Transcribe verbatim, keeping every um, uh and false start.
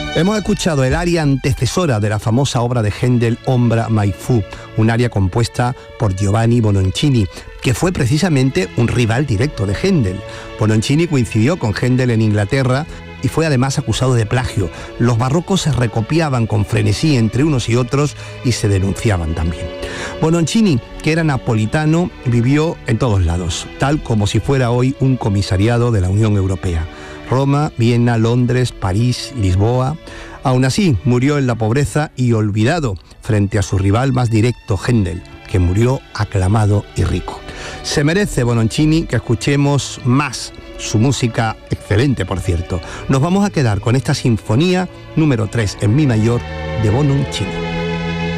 Hemos escuchado el aria antecesora de la famosa obra de Händel, Ombra mai fu, un aria compuesta por Giovanni Bononcini, que fue precisamente un rival directo de Händel. Bononcini coincidió con Händel en Inglaterra y fue además acusado de plagio. Los barrocos se recopiaban con frenesí entre unos y otros y se denunciaban también. Bononcini, que era napolitano, vivió en todos lados, tal como si fuera hoy un comisariado de la Unión Europea. Roma, Viena, Londres, París, Lisboa. Aún así, murió en la pobreza y olvidado frente a su rival más directo, Händel, que murió aclamado y rico. Se merece Bononcini que escuchemos más su música, excelente por cierto. Nos vamos a quedar con esta sinfonía número tres en mi mayor de Bononcini.